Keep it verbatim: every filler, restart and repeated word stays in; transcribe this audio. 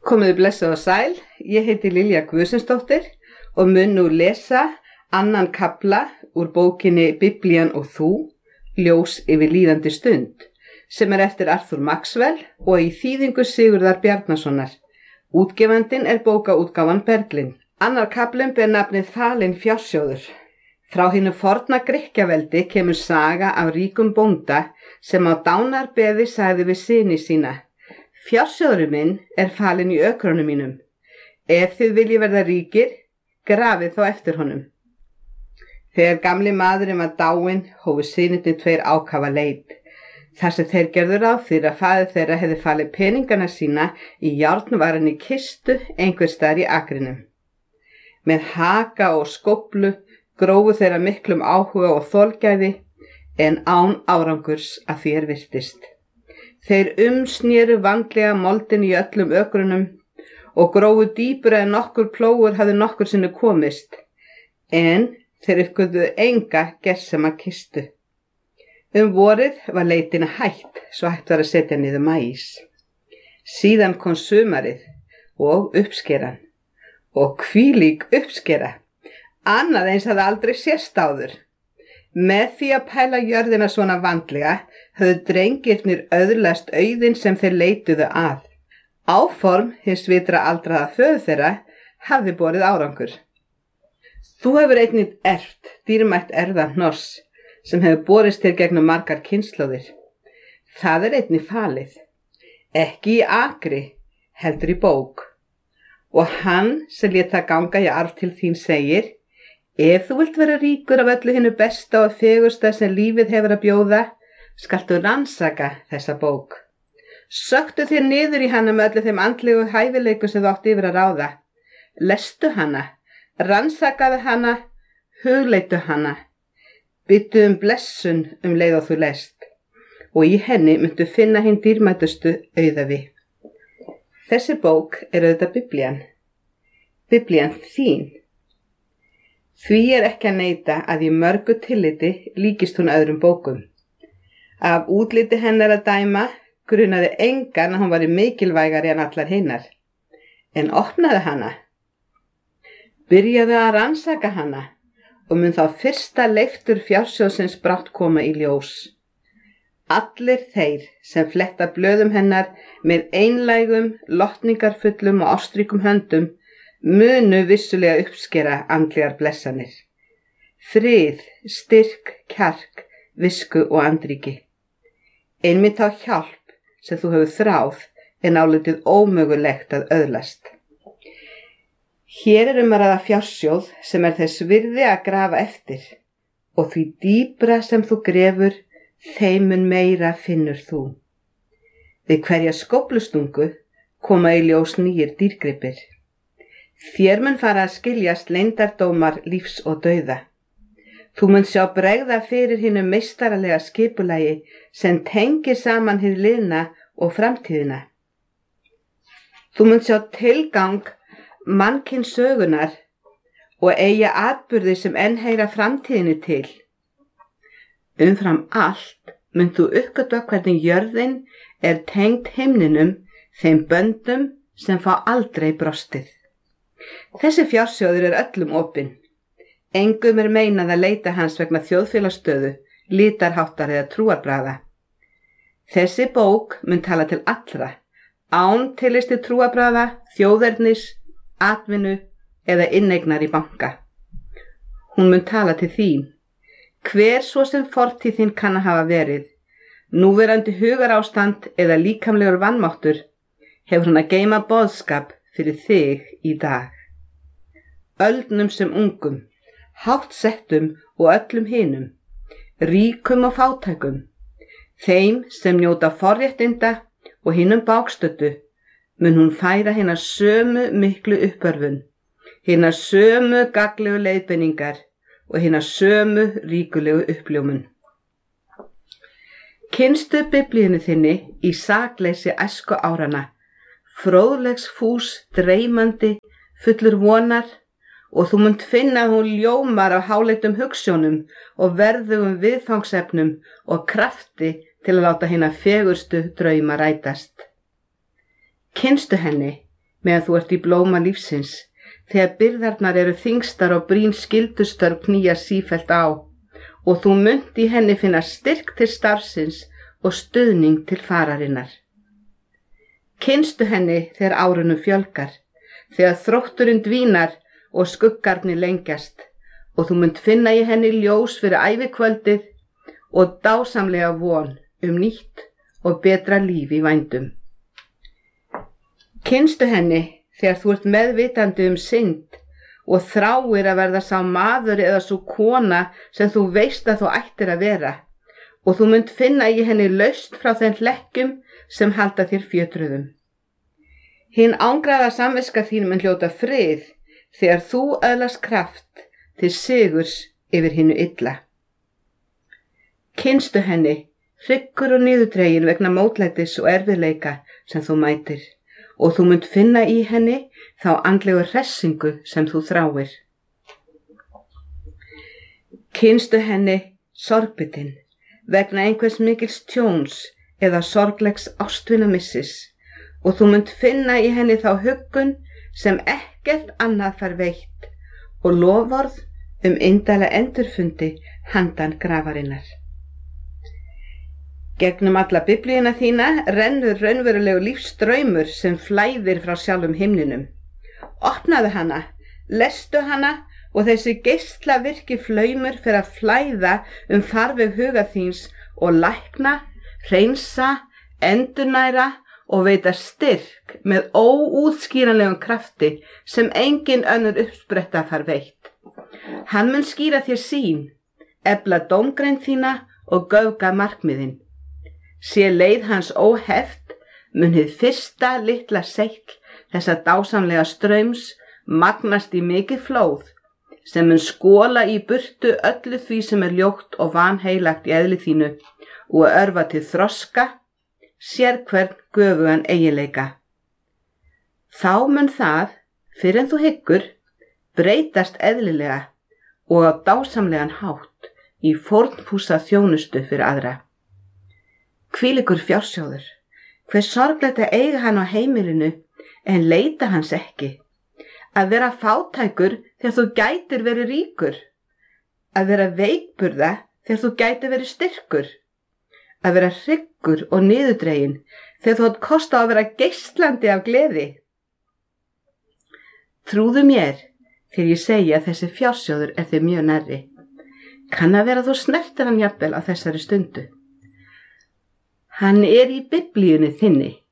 Komiði blessuð og sæl, ég heiti Lilja Guðmundsdóttir og mun nú lesa annan kafla úr bókinni Biblían og þú, ljós yfir líðandi stund, sem er eftir Arthur Maxwell og í þýðingu Sigurðar Bjarnasonar. Útgefandinn er bókaútgáfan Berglind. Annar kaflinn ber nafnið Falinn fjársjóður. Frá hinu forna Grikkjaveldi kemur saga af ríkum bónda sem á dánarbeði sagði við syni sína: Fjársjóðurinn minn er falinn í ökrunum mínum. Ef þið viljið verða ríkir, grafið þá eftir honum. Þegar gamli maðurinn var dáinn, hófu synirnir tveir ákafa leit. Þar sem þeir gerðu ráð fyrir að faðir þeirra hefði falið peningana sína í járnvaran í kistu einhvers staðar í akrinum. Með haka og skóflu grófu þeirra miklum áhuga og þolgæði, en án árangurs að því er virtist. Þeir umsnéru vandlega moldin í öllum ökrunum og grófu dýpra en nokkur plógur hafði nokkur sinni komist, en þeir uppgötvuðu enga gersema kistu. Um vorið var leitin hætt, svo hægt var að setja niður maís. Síðan kom sumarið og uppskeran, og hvílík uppskera, annað eins hafði aldrei sést áður. Með því að pæla jörðina svona vandlega höfðu drengirnir öðlast auðinn sem þeir leituðu að. Áform hins vitra aldraða föður þeirra hafði borið árangur. Þú hefur einnig erft dýrmætt erfðahnoss sem hefur borist þér gegnum margar kynslóðir. Það er einnig falið, ekki í akri, heldur í bók. Og hann sem lét það ganga í arf til þín segir: Ef þú vilt vera ríkur af öllu hinu besta og fegursta sem lífið hefur að bjóða, skaltu rannsaka þessa bók. Söktu þér niður í hana með öllu þeim andlegu hæfileikum sem þú átt yfir að ráða. Lestu hana, rannsakaðu hana, hugleitu hana. Byttu um blessun um leið og þú lest, og í henni myndu finna hinn dýrmætustu auðafi. Þessi bók er auðvitað Biblían. Biblían þín. Því er ekki að neita að í mörgu tilliti líkist hún öðrum bókum. Af útliti hennar að dæma grunaði engan að hún væri mikilvægari en allar hinnar. En opnaði hana, byrjaði að rannsaka hana og mun þá fyrsta leiftur fjársjóðsins brátt koma í ljós. Allir þeir sem fletta blöðum hennar með einlægum, lotningarfullum og ástríkum höndum munu vissulega uppskera andlegar blessanir. Frið, styrk, kjark, visku og andríki. Einmitt þá hjálp sem þú hefur þráð en álitið ómögulegt að öðlast. Hér er um að ræða fjársjóð sem er þess virði að grafa eftir, og því dýpra sem þú grefur, þeim mun meira finnur þú. Við hverja skóflustungu koma í ljós nýjir dýrgripir. Þér mun fara að skiljast leyndardómar lífs og dauða. Þú mun sjá bregða fyrir hinu meistaralega skipulagi sem tengir saman hið liðna og framtíðina. Þú mun sjá tilgang mannkyns sögunar og eiga atburði sem enn heyra framtíðinni til. Umfram allt mun þú uppgötva hvernig jörðin er tengd himninum, þeim böndum sem fá aldrei brostið. Þessi fjársjóður er öllum opinn. Engum er meinað að leita hans vegna þjóðfélagsstöðu, litarháttar eða trúarbragða. Þessi bók mun tala til allra, án tillits til trúarbragða, þjóðernis, atvinnu eða inneignar í banka. Hún mun tala til þín, hver svo sem fortíð þín kann að hafa verið, núverandi hugarástand eða líkamlegur vanmáttur, hefur hún að geyma boðskap fyrir þig í dag. Öldnum sem ungum, hátt settum og öllum hinum, ríkum og fátækum, þeim sem njóta forréttinda og hinum bágstöddu, mun hún færa hina sömu miklu uppörfun, hina sömu gagnlegu leiðbeiningar og hina sömu ríkulegu uppljómun. Kynstu Biblíunni þinni í sakleysi æsku árana, fróðlegs fús, dreymandi, fullur vonar, og þú munt finna að hún ljómar af háleitum hugsjónum og verðugum viðfangsefnum og krafti til að láta hina fegurstu drauma rætast. Kynstu henni meðan þú ert í blóma lífsins, þegar byrðarnar eru þyngstar og brýn skyldustörf knýja sífellt á, og þú munt í henni finna styrk til starfsins og stuðning til fararinnar. Kynstu henni þegar árunum fjölgar, þegar þrótturinn dvínar og skuggarnir lengjast, og þú munt finna í henni ljós fyrir ævikvöldið og dásamlega von um nýtt og betra líf í vændum. Kynstu henni þegar þú ert meðvitandi um synd og þráir að verða sá maður eða svo kona sem þú veist að þú ættir að vera, og þú munt finna í henni lausn frá þeim hlekkjum sem halda þér fjötruðum. Hinn ángraða samviska þín mun hljóta frið þegar þú öðlast kraft til sigurs yfir hinnu illa. Kynstu henni hryggur og niðurdregin vegna mótlætis og erfiðleika sem þú mætir, og þú munt finna í henni þá andlegu hressingu sem þú þráir. Kynstu henni sorgbitin vegna einhvers mikils tjóns eða sorglegs ástvínamissis, og þú munt finna í henni þá huggun sem ekkert annað fær veitt og loforð um indæla endurfundi handan grafarinnar. Gegnum alla biblíuna þína rennur raunverulegu lífsstraumur sem flæðir frá sjálfum himninum. Opnaðu hana, lestu hana og þessi geislavirki flaumur fyrir að flæða um farveg huga þíns og lækna, hreinsa, endurnæra og veita styrk með óútskýranlegum krafti sem engin önnur uppspretta fær veitt. Hann mun skýra þér sýn, efla dómgreind þína og göfga markmiðin. Sé leið hans óheft, mun hið fyrsta litla seigl þessa dásamlega straums magnast í mikið flóð, sem mun skóla í burtu öllu því sem er ljótt og vanheilagt í eðli þínu og örva til þroska, sérhvern göfugan eiginleika. Þá mun það, fyrr en þú hyggur, breytast eðlilega og á dásamlegan hátt í fórnfúsa þjónustu fyrir aðra. Hvílíkur fjársjóður, hver sorglegt að eiga hann á heimilinu en leita hans ekki. Að vera fátækur þegar þú gætir verið ríkur. Að vera veikburða þegar þú gætir verið styrkur. Að vera hryggur og niðurdregin þegar þú átt kost á að vera geislandi af gleði. Trúðu mér þegar ég segi að þessi fjársjóður er þér mjög nærri. Kann að vera þú snertir hann jafnvel á þessari stundu. Hann er í biblíunni þinni.